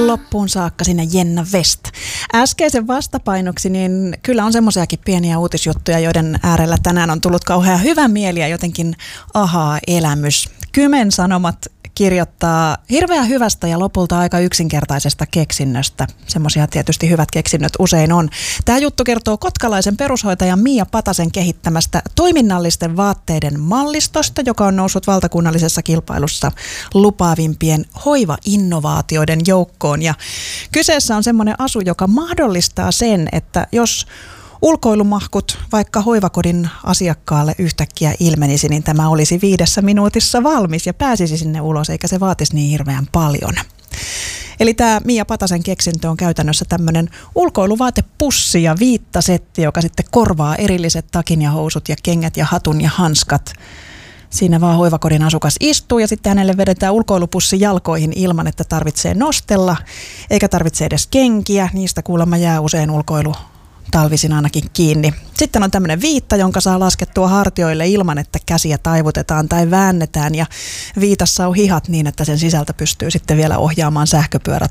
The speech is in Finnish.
loppuun saakka sinne Jenna West. Äskeisen vastapainoksi, niin kyllä on semmoisiakin pieniä uutisjuttuja, joiden äärellä tänään on tullut kauhean hyvä mieli ja jotenkin ahaa-elämys. Kymen Sanomat kirjoittaa hirveän hyvästä ja lopulta aika yksinkertaisesta keksinnöstä. Semmoisia tietysti hyvät keksinnöt usein on. Tämä juttu kertoo kotkalaisen perushoitajan Mia Patasen kehittämästä toiminnallisten vaatteiden mallistosta, joka on noussut valtakunnallisessa kilpailussa lupaavimpien hoivainnovaatioiden joukkoon. Ja kyseessä on semmoinen asu, joka mahdollistaa sen, että jos ulkoilumahkut vaikka hoivakodin asiakkaalle yhtäkkiä ilmenisi, niin tämä olisi 5 minuutissa valmis ja pääsisi sinne ulos, eikä se vaatisi niin hirveän paljon. Eli tämä Mia Patasen keksintö on käytännössä tämmöinen ulkoiluvaatepussi ja viittasetti, joka sitten korvaa erilliset takin ja housut ja kengät ja hatun ja hanskat. Siinä vaan hoivakodin asukas istuu ja sitten hänelle vedetään ulkoilupussi jalkoihin ilman, että tarvitsee nostella, eikä tarvitse edes kenkiä. Niistä kuulemma jää usein talvisin ainakin kiinni. Sitten on tämmöinen viitta, jonka saa laskettua hartioille ilman, että käsiä taivutetaan tai väännetään. Ja viitassa on hihat niin, että sen sisältä pystyy sitten vielä ohjaamaan sähköpyörät